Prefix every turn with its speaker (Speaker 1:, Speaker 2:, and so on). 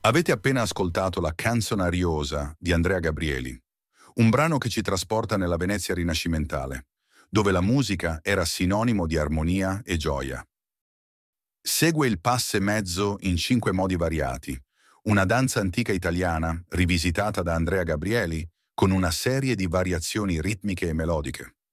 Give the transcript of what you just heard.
Speaker 1: Avete appena ascoltato la Canzone Ariosa di Andrea Gabrieli, un brano che ci trasporta nella Venezia rinascimentale, dove la musica era sinonimo di armonia e gioia. Segue il passe mezzo in 5 modi variati, una danza antica italiana rivisitata da Andrea Gabrieli con una serie di variazioni ritmiche e melodiche.